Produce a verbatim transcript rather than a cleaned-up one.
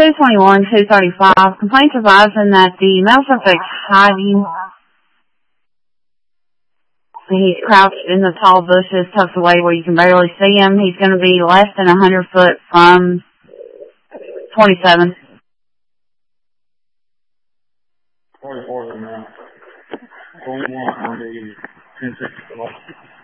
two twenty-one, two thirty-five. Complaints advising that the male suspect's hiding. He's crouched in the tall bushes, tucked away where you can barely see him. He's going to be less than one hundred foot from twenty-seven. twenty-four now. twenty-one, I'm going to give you ten seconds.